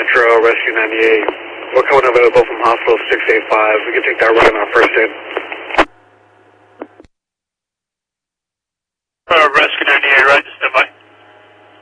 Metro, Rescue 98. We're coming available from Hospital 685. We can take that right on our first aid.